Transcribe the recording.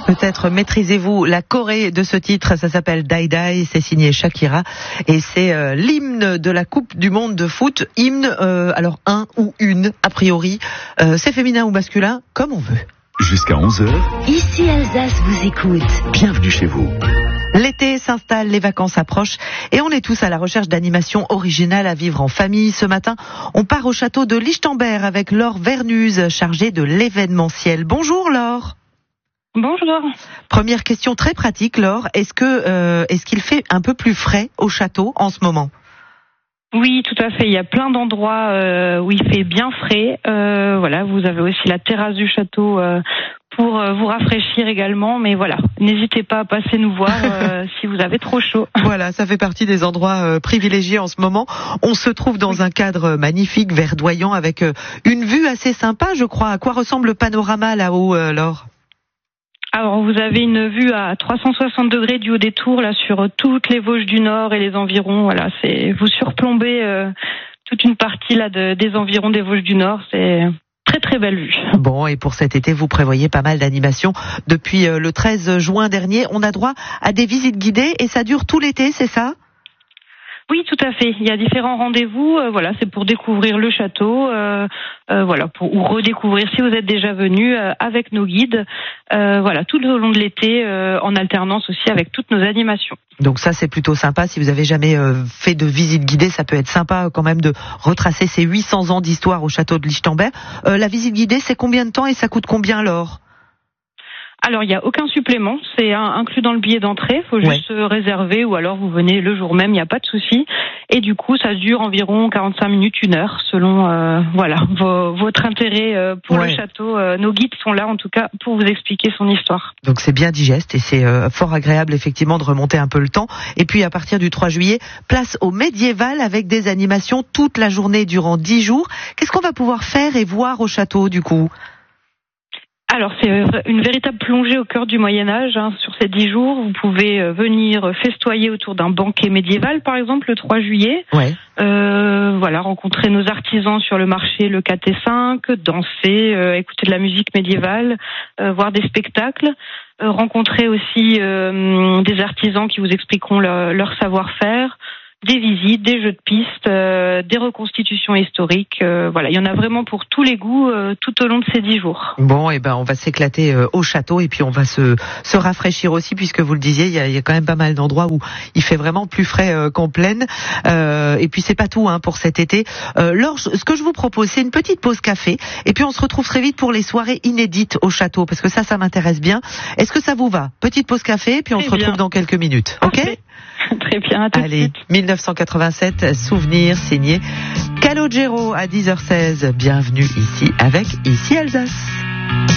Peut-être maîtrisez-vous la choré de ce titre, ça s'appelle Die Die, c'est signé Shakira et c'est l'hymne de la Coupe du Monde de foot. Hymne, alors un ou une, a priori, c'est féminin ou masculin, comme on veut. Jusqu'à 11h. Ici Alsace vous écoute. Bienvenue chez vous. L'été s'installe, les vacances approchent et on est tous à la recherche d'animations originales à vivre en famille. Ce matin, on part au château de Lichtenberg avec Laure Vernuse, chargée de l'événementiel. Bonjour Laure. Bonjour. Première question très pratique, Laure. Est-ce qu'il fait un peu plus frais au château en ce moment ? Oui, tout à fait. Il y a plein d'endroits où il fait bien frais. Voilà, vous avez aussi la terrasse du château pour vous rafraîchir également. Mais voilà, n'hésitez pas à passer nous voir si vous avez trop chaud. Voilà, ça fait partie des endroits privilégiés en ce moment. On se trouve dans un cadre magnifique, verdoyant, avec une vue assez sympa, je crois. À quoi ressemble le panorama là-haut, Laure ? Alors, vous avez une vue à 360 degrés du haut des tours, là, sur toutes les Vosges du Nord et les environs. Voilà, vous surplombez toute une partie là des environs des Vosges du Nord. C'est très très belle vue. Bon, et pour cet été, vous prévoyez pas mal d'animations. Depuis le 13 juin dernier, on a droit à des visites guidées et ça dure tout l'été, c'est ça ? Oui, tout à fait. Il y a différents rendez-vous. Voilà, c'est pour découvrir le château, voilà, ou redécouvrir si vous êtes déjà venu avec nos guides. Voilà, tout au long de l'été, en alternance aussi avec toutes nos animations. Donc ça, c'est plutôt sympa. Si vous avez jamais fait de visite guidée, ça peut être sympa quand même de retracer ces 800 ans d'histoire au château de Lichtenberg. La visite guidée, c'est combien de temps et ça coûte combien, Laure ? Alors, il n'y a aucun supplément, c'est inclus dans le billet d'entrée, il faut juste réserver ou alors vous venez le jour même, il n'y a pas de souci. Et du coup, ça dure environ 45 minutes, 1 heure, selon votre intérêt pour le château. Nos guides sont là, en tout cas, pour vous expliquer son histoire. Donc c'est bien digeste et c'est fort agréable, effectivement, de remonter un peu le temps. Et puis, à partir du 3 juillet, place au médiéval avec des animations toute la journée durant 10 jours. Qu'est-ce qu'on va pouvoir faire et voir au château, du coup ? Alors, c'est une véritable plongée au cœur du Moyen-Âge. Sur ces 10 jours, vous pouvez venir festoyer autour d'un banquet médiéval, par exemple, le 3 juillet. Voilà, rencontrer nos artisans sur le marché, le 4 et 5, danser, écouter de la musique médiévale, voir des spectacles. Rencontrer aussi des artisans qui vous expliqueront leur savoir-faire. Des visites, des jeux de pistes, des reconstitutions historiques. Voilà, il y en a vraiment pour tous les goûts tout au long de ces 10 jours. Bon, et on va s'éclater au château et puis on va se rafraîchir aussi puisque vous le disiez, il y a quand même pas mal d'endroits où il fait vraiment plus frais qu'en plaine. Et puis c'est pas tout pour cet été. Laure, ce que je vous propose, c'est une petite pause café et puis on se retrouve très vite pour les soirées inédites au château parce que ça m'intéresse bien. Est-ce que ça vous va ? Petite pause café puis on se retrouve dans quelques minutes. OK ? Très bien, à tout de suite. 1987, souvenir signé Calogero à 10h16. Bienvenue ici avec Ici Alsace.